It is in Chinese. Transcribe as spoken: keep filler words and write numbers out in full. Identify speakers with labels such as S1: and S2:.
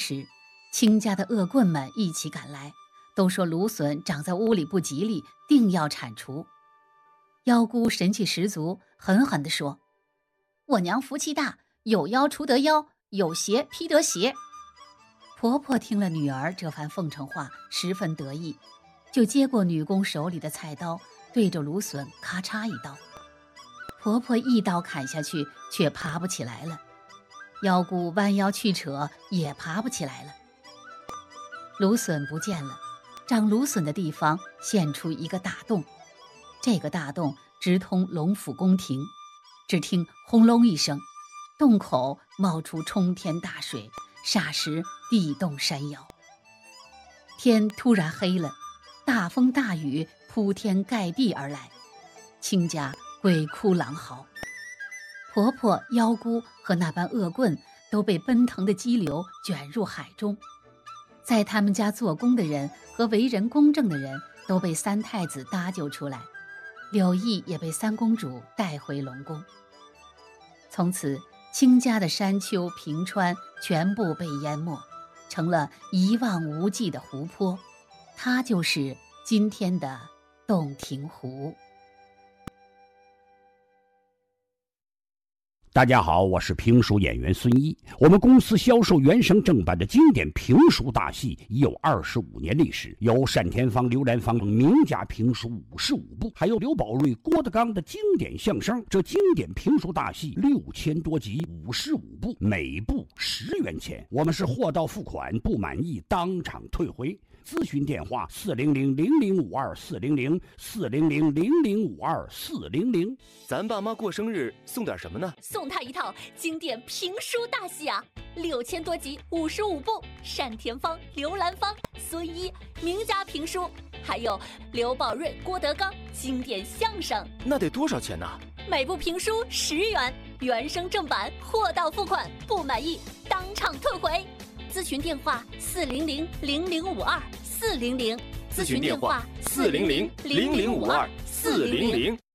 S1: 时，亲家的恶棍们一起赶来，都说芦笋长在屋里不吉利，定要铲除。妖姑神气十足，狠狠地说：我娘福气大，有妖除得妖，有邪劈得邪。婆婆听了女儿这番奉承话，十分得意，就接过女工手里的菜刀，对着芦笋咔嚓一刀。婆婆一刀砍下去，却爬不起来了。妖姑弯腰去扯，也爬不起来了。芦笋不见了，长芦笋的地方现出一个大洞，这个大洞直通龙府宫廷。只听轰隆一声，洞口冒出冲天大水，霎时地动山摇。天突然黑了，大风大雨铺天盖地而来，亲家鬼哭狼嚎。婆婆、妖姑和那班恶棍都被奔腾的激流卷入海中。在他们家做工的人和为人公正的人都被三太子搭救出来，柳毅也被三公主带回龙宫。从此亲家的山丘平川全部被淹没，成了一望无际的湖泊，它就是今天的洞庭湖。
S2: 大家好，我是评书演员孙一。我们公司销售原声正版的经典评书大戏已有二十五年历史，有单田芳、刘兰芳等名家评书五十五部，还有刘宝瑞、郭德纲的经典相声。这经典评书大戏六千多集，五十五部，每部十元钱。我们是货到付款，不满意当场退回。咨询电话：四零零零零五二四零零四零零零零五二四零零。
S3: 咱爸妈过生日送点什么呢？
S4: 送他一套经典评书大戏啊，六千多集，五十五部，单田芳、刘兰芳、孙一名家评书，还有刘宝瑞、郭德纲经典相声。
S3: 那得多少钱呢？
S4: 每部评书十元，原声正版，货到付款，不满意当场退回。咨询电话：四零零零零五二四零零。
S3: 咨询电话：四零零零零五二四零零。